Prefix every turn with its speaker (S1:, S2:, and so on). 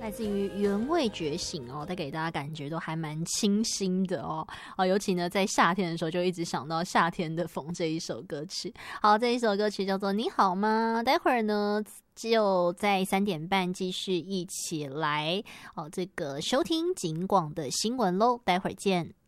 S1: 来自于原味觉醒哦，带给大家感觉都还蛮清新的哦。尤其呢在夏天的时候就一直想到夏天的风这一首歌曲。好，这一首歌曲叫做你好吗，待会儿呢就在3:30继续一起来这个收听警广的新闻咯，待会儿见。